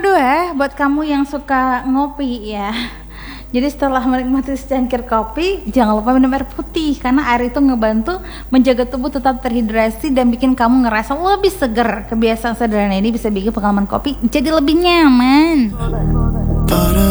nomor 2, buat kamu yang suka ngopi ya. Jadi setelah menikmati secangkir kopi, jangan lupa minum air putih, karena air itu ngebantu menjaga tubuh tetap terhidrasi dan bikin kamu ngerasa lebih seger. Kebiasaan sederhana ini bisa bikin pengalaman kopi jadi lebih nyaman.